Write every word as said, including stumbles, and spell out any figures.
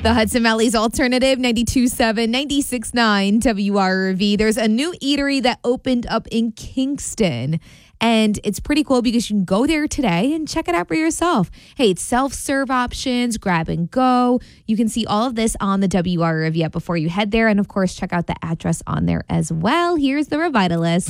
The Hudson Valley's Alternative, ninety-two point seven, ninety-six point nine W R V. There's a new eatery that opened up in Kingston. And it's pretty cool because you can go there today and check it out for yourself. Hey, it's self-serve options, grab and go. You can see all of this on the W R V app before you head there. And of course, check out the address on there as well. Here's the Revitalist.